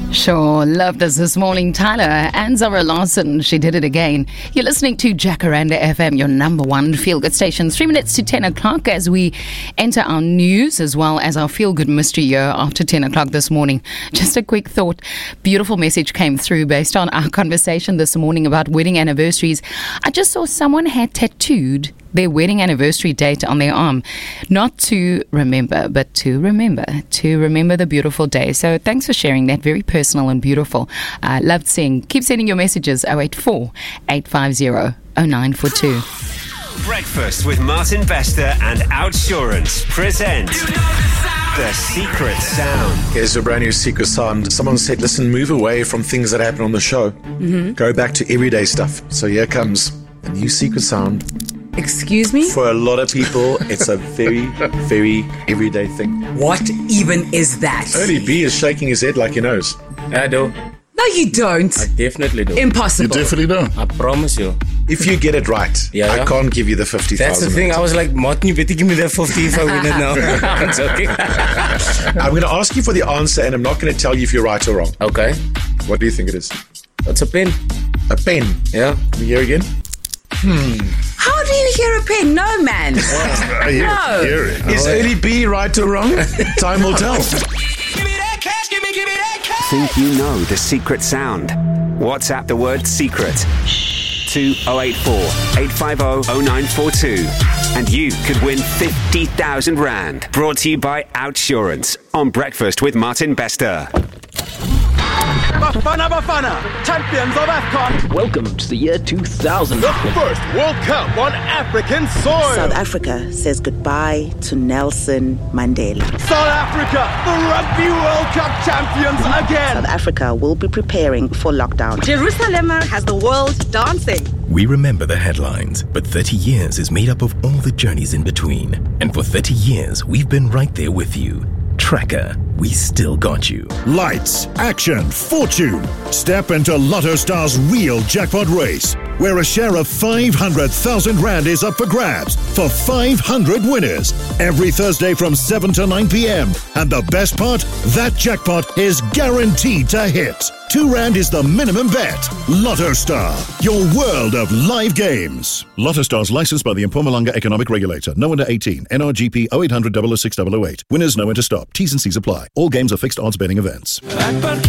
Sure, loved us this morning, Tyler and Zara Larson. She did it again. You're listening to Jacaranda FM, your number one feel-good station. 3 minutes to 10 o'clock as we enter our news as well as our feel-good mystery year after 10 o'clock this morning. Just a quick thought. Beautiful message came through based on our conversation this morning about wedding anniversaries. I just saw someone had tattooed their wedding anniversary date on their arm. Not to remember, but to remember the beautiful day. So thanks for sharing that. Very personal and beautiful. Loved seeing. Keep sending your messages. 084 850 0942. Breakfast with Martin Bester and Outsurance present The Secret Sound. Here's a brand new secret sound. Someone said, listen, move away from things that happen on the show. Go back to everyday stuff. So here comes a new secret sound. Excuse me? For a lot of people, it's a very, very everyday thing. What even is that? Early B is shaking his head like he knows. I do. No, you don't. I definitely do. Impossible. You definitely don't. I promise you. If you get it right, Yeah. I can't give you the 50,000. That's the thing. I was like, Martin, you better give me that 50 if I win it now. I'm joking. I'm going to ask you for the answer, and I'm not going to tell you if you're right or wrong. Okay. What do you think it is? What's a pen? A pen. Yeah. Can you hear again? How do you hear a pen? No, man. No. Is Early B right or wrong? Time will tell. Think you know the secret sound? WhatsApp the word secret to 084 850 0942 and you could win 50,000 Rand. Brought to you by Outsurance on Breakfast with Martin Bester. Bafana, champions of AFCON. Welcome to the year 2000. The first World Cup on African soil. South Africa says goodbye to Nelson Mandela. South Africa, the Rugby World Cup champions again. South Africa will be preparing for lockdown. Jerusalem has the world dancing. We remember the headlines, but 30 years is made up of all the journeys in between. And for 30 years, we've been right there with you. Tracker, we still got you. Lights, action, fortune. Step into Lotto Star's real jackpot race, where a share of 500,000 Rand is up for grabs for 500 winners every Thursday from 7 to 9 p.m. And the best part, that jackpot is guaranteed to hit. 2 Rand is the minimum bet. Lotto Star, your world of live games. Lotto Star's licensed by the Mpumalanga Economic Regulator. No under 18. NRGP 0800 006 008. Winners know when to stop. T's and C's apply. All games are fixed odds betting events.